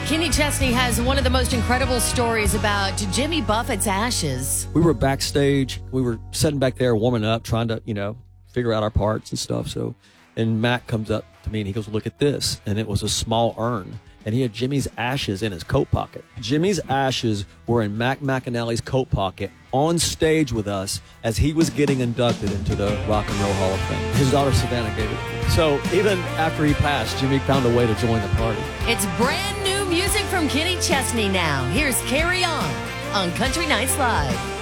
Kenny Chesney has one of the most incredible stories about Jimmy Buffett's ashes. We were backstage. We were sitting back there warming up, trying to, figure out our parts and stuff. And Mac comes up to me and he goes, "Look at this." And it was a small urn. And he had Jimmy's ashes in his coat pocket. Jimmy's ashes were in Mac McAnally's coat pocket on stage with us as he was getting inducted into the Rock and Roll Hall of Fame. His daughter Savannah gave it to me. So even after he passed, Jimmy found a way to join the party. It's brand new music from Kenny Chesney now. Here's Carry On Country Nights Live.